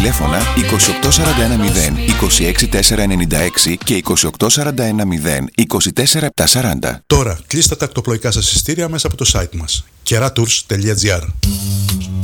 Τηλέφωνα 28410 26496 και 28410 24740. Τώρα κλείστε τα ακτοπλοϊκά σας εισιτήρια μέσα από το site μας keratours.gr.